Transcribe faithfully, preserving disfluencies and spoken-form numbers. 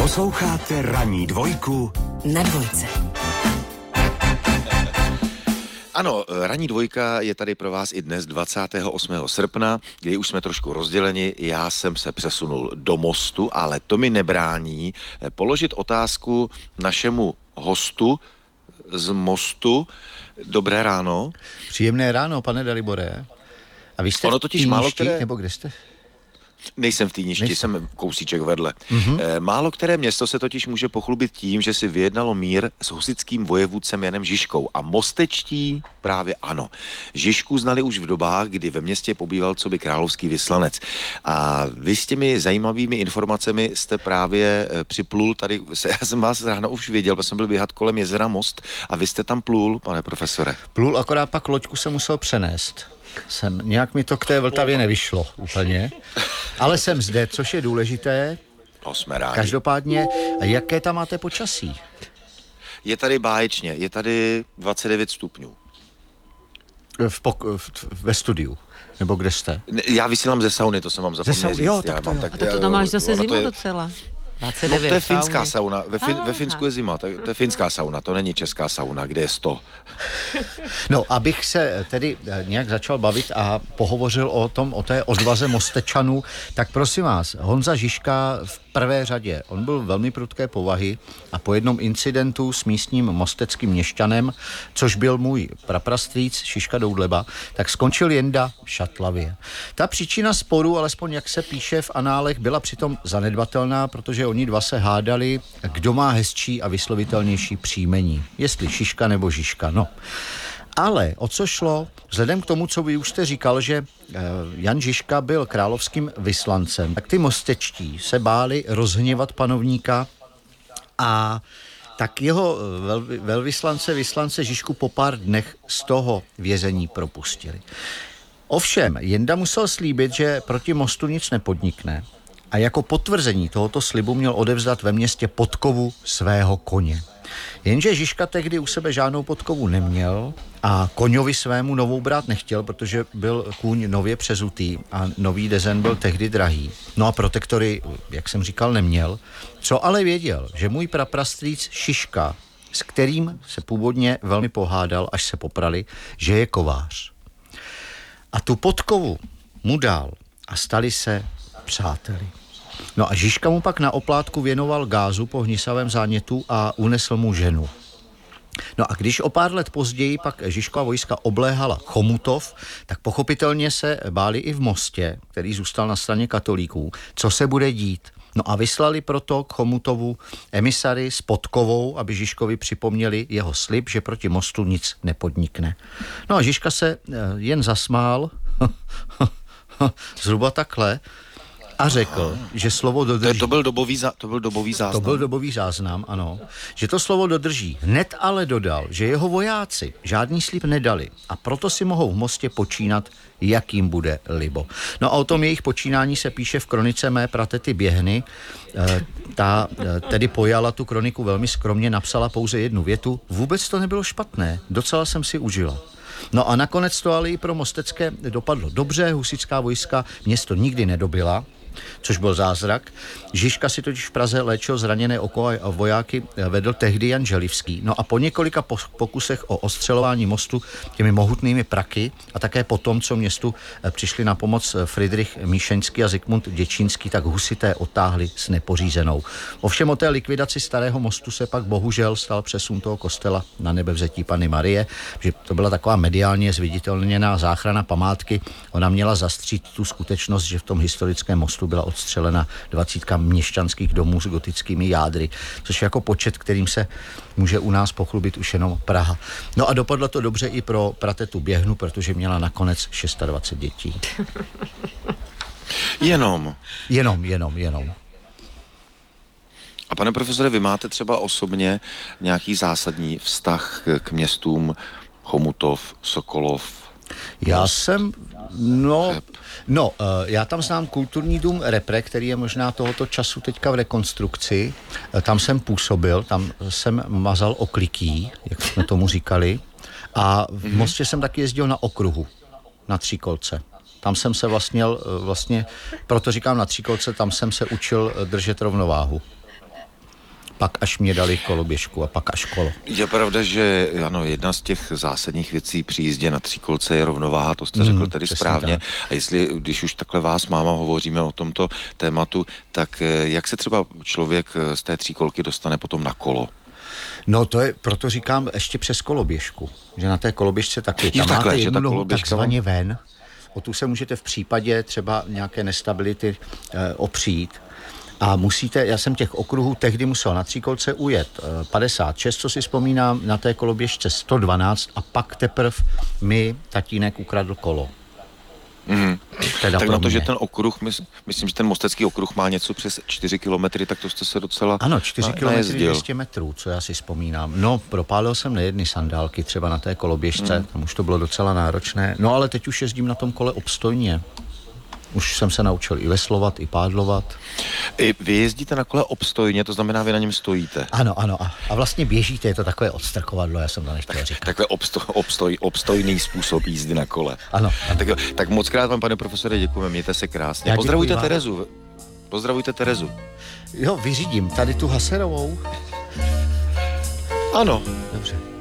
Posloucháte Ranní dvojku na dvojce. Ano, Ranní dvojka je tady pro vás i dnes dvacátého osmého srpna, kdy už jsme trošku rozděleni. Já jsem se přesunul do Mostu, ale to mi nebrání položit otázku našemu hostu z Mostu. Dobré ráno. Příjemné ráno, pane Dalibore. A vy jste ono v totiž Týništi, málo které... nebo kde jste? Nejsem v Týništi, Nejsem. jsem kousíček vedle. Mm-hmm. E, málo které město se totiž může pochlubit tím, že si vyjednalo mír s husitským vojevůdcem Janem Žižkou. A mostečtí právě ano. Žižku znali už v dobách, kdy ve městě pobýval coby královský vyslanec. A vy s těmi zajímavými informacemi jste právě e, připlul tady, já jsem vás ráno už věděl, protože jsem byl běhat kolem jezera Most a vy jste tam plul, pane profesore. Plul, akorát pak loďku se musel přenést. Jsem, nějak mi to k té Vltavě nevyšlo úplně, ale jsem zde, což je důležité. To jsme rádi. Každopádně, jaké tam máte počasí? Je tady báječně, je tady dvacet devět stupňů. V pok- v, ve studiu, nebo kde jste? Ne, já vysílám ze sauny, to jsem vám zapomněl říct. Jo, já tak to mám jo. tak, A to, to tam máš zase ono to zimu je- docela. No, dvacet devět to je finská sauny. sauna. Ve, fin, ve Aha. Finsku je zima, to je, to je finská sauna, to není česká sauna, kde je sto. No, abych se tedy nějak začal bavit a pohovořil o tom, o té odvaze Mostečanů, tak prosím vás, Honza Žižka v prvé řadě, on byl velmi prudké povahy a po jednom incidentu s místním mosteckým měšťanem, což byl můj praprastrýc Šiška Doudleba, tak skončil Jenda v Šatlavě. Ta příčina sporu, alespoň jak se píše v análech, byla přitom zanedbatelná, protože oni dva se hádali, kdo má hezčí a vyslovitelnější příjmení, jestli Šiška nebo Žižka, no. Ale o co šlo? Vzhledem k tomu, co vy už jste říkal, že Jan Žižka byl královským vyslancem, tak ty mostečtí se báli rozhněvat panovníka a tak jeho vel, velvyslance, vyslance Žižku po pár dnech z toho vězení propustili. Ovšem, Jenda musel slíbit, že proti Mostu nic nepodnikne a jako potvrzení tohoto slibu měl odevzdat ve městě podkovu svého koně. Jenže Žižka tehdy u sebe žádnou podkovu neměl a koňovi svému novou brát nechtěl, protože byl kůň nově přezutý a nový dezen byl tehdy drahý. No a protektory, jak jsem říkal, neměl. Co ale věděl, že můj praprastrýc Šiška, s kterým se původně velmi pohádal, až se poprali, že je kovář. A tu podkovu mu dal a stali se přáteli. No a Žižka mu pak na oplátku věnoval gázu po hnisavém zánětu a unesl mu ženu. No a když o pár let později pak Žižkova vojska obléhala Chomutov, tak pochopitelně se báli i v Mostě, který zůstal na straně katolíků, co se bude dít. No a vyslali proto k Chomutovu emisary s podkovou, aby Žižkovi připomněli jeho slib, že proti Mostu nic nepodnikne. No a Žižka se jen zasmál, zhruba takhle, a řekl, že slovo dodrží. To, to, byl dobový za, to byl dobový záznam. To byl dobový záznam, ano. Že to slovo dodrží. Hned ale dodal, že jeho vojáci žádný slib nedali a proto si mohou v Mostě počínat, jakým bude libo. No a o tom jejich počínání se píše v kronice mé pratety Běhny. E, ta e, tedy pojala tu kroniku velmi skromně, napsala pouze jednu větu. Vůbec to nebylo špatné, docela jsem si užila. No a nakonec to ale i pro Mostecké dopadlo dobře, husitská vojska město nikdy nedobila, což byl zázrak. Žižka si totiž v Praze léčil zraněné oko a vojáky vedl tehdy Jan Želivský. No a po několika pokusech o ostřelování mostu těmi mohutnými praky a také po tom, co městu přišli na pomoc Fridrich Míšeňský a Zikmund Děčínský, tak husité otáhli s nepořízenou. Ovšem o té likvidaci starého mostu se pak bohužel stal přesun toho kostela na Nebevzetí Panny Marie, že to byla taková mediálně zviditelněná záchrana památky. Ona měla zastřít tu skutečnost, že v tom historickém mostu byla odstřelena dvacítka měšťanských domů s gotickými jádry, což je jako počet, kterým se může u nás pochlubit už jenom Praha. No a dopadlo to dobře i pro pratetu Běhnu, protože měla nakonec dvacet šest dětí. Jenom. Jenom, jenom, jenom. A pane profesore, vy máte třeba osobně nějaký zásadní vztah k, k městům Chomutov, Sokolov? Já jsem, no, no, já tam znám kulturní dům Repre, který je možná tohoto času teďka v rekonstrukci. Tam jsem působil, tam jsem mazal okliký, jak jsme tomu říkali. A v Mostě jsem taky jezdil na okruhu, na Tříkolce. Tam jsem se vlastně, vlastně, proto říkám na Tříkolce, tam jsem se učil držet rovnováhu. pak až mě dali koloběžku a pak až kolo. Je pravda, že ano, jedna z těch zásadních věcí při jízdě na tříkolce je rovnováha, to jste řekl Mm, tedy přesně správně. tak. A jestli, když už takhle vás, máma, hovoříme o tomto tématu, tak eh, jak se třeba člověk eh, z té tříkolky dostane potom na kolo? No to je, proto říkám ještě přes koloběžku, že na té koloběžce taky. Jo, Tam takhle, máte že ta jednu nohu koloběžka takzvaně ven. O tu se můžete v případě třeba nějaké nestability e, opřít. A musíte, já jsem těch okruhů tehdy musel na tříkolce ujet e, padesát šest, co si vzpomínám, na té koloběžce sto dvanáct a pak teprve mi tatínek ukradl kolo. Mm. Teda Tak pro na to, mě. že ten okruh, mys, myslím, že ten mostecký okruh má něco přes čtyři kilometry, tak to jste se docela Ano, čtyři na- kilometry najezdil. dvě stě metrů, co já si vzpomínám. No, propálil jsem nejedny sandálky třeba na té koloběžce, hmm. tam už to bylo docela náročné. No, ale teď už jezdím na tom kole obstojně. Už jsem se naučil i veslovat, i pádlovat. I vy jezdíte na kole obstojně, to znamená, vy na něm stojíte. Ano, ano. A, a vlastně běžíte, je to takové odstrkovadlo, já jsem to nechtěl říkat. Takhle obsto, obstoj, obstojný způsob jízdy na kole. Ano, ano. Tak, jo, tak moc krát vám, pane profesore, děkujeme, mějte se krásně. Já Pozdravujte děkuji vám. Terezu. Pozdravujte Terezu. Jo, vyřídím tady tu Haserovou. Ano. Dobře.